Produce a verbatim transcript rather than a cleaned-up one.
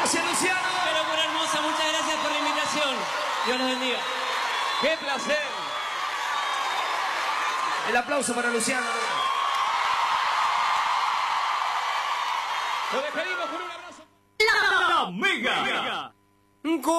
Gracias, Luciano. Qué locura hermosa, muchas gracias por la invitación. Dios los bendiga. Qué placer. El aplauso para Luciano. Nos despedimos con un abrazo. La Mega.